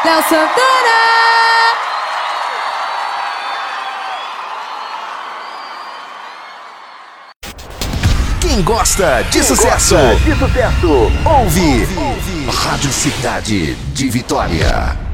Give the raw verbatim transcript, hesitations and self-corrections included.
Léo Santana! Quem gosta de Quem sucesso, gosta de sucesso, ouve, ouve. Rádio Cidade de Vitória.